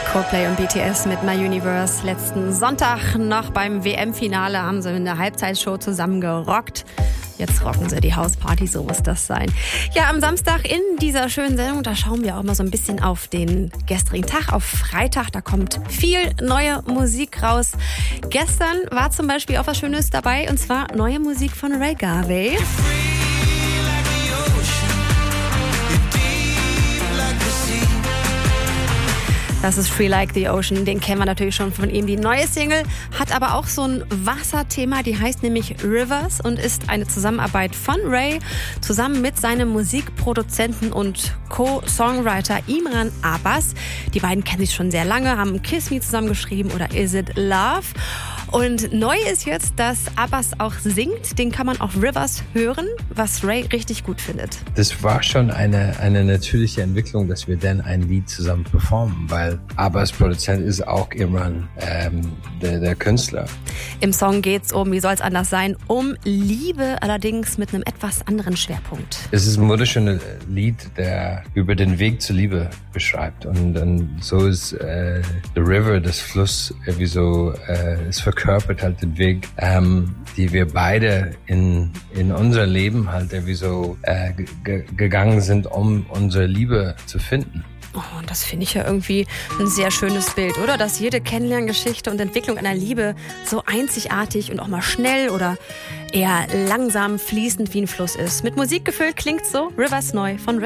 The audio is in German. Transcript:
Coldplay und BTS mit My Universe. Letzten Sonntag noch beim WM-Finale haben sie in der Halbzeitshow zusammen gerockt. Jetzt rocken sie die Hausparty, so muss das sein. Ja, am Samstag in dieser schönen Sendung, da schauen wir auch mal so ein bisschen auf den gestrigen Tag, auf Freitag. Da kommt viel neue Musik raus. Gestern war zum Beispiel auch was Schönes dabei, und zwar neue Musik von Ray Garvey. Das ist Free Like the Ocean, den kennen wir natürlich schon von ihm. Die neue Single hat aber auch so ein Wasserthema, die heißt nämlich Rivers und ist eine Zusammenarbeit von Ray zusammen mit seinem Musikproduzenten und Co-Songwriter Imran Abbas. Die beiden kennen sich schon sehr lange, haben Kiss Me zusammengeschrieben oder Is It Love? Und neu ist jetzt, dass Abbas auch singt. Den kann man auf Rivers hören, was Ray richtig gut findet. Das war schon eine natürliche Entwicklung, dass wir dann ein Lied zusammen performen, weil Abbas Produzent ist auch Imran, der Künstler. Im Song geht's um, wie soll's anders sein, um Liebe, allerdings mit einem etwas anderen Schwerpunkt. Es ist ein wunderschönes Lied, der über den Weg zur Liebe beschreibt. Und so ist The River, das Fluss, wie so, es verkörpert halt den Weg, die wir beide in unser Leben halt irgendwie so gegangen sind, um unsere Liebe zu finden. Oh, und das finde ich ja irgendwie ein sehr schönes Bild, oder? Dass jede Kennenlerngeschichte und Entwicklung einer Liebe so einzigartig und auch mal schnell oder eher langsam fließend wie ein Fluss ist. Mit Musik gefüllt klingt so Rivers neu von Ray.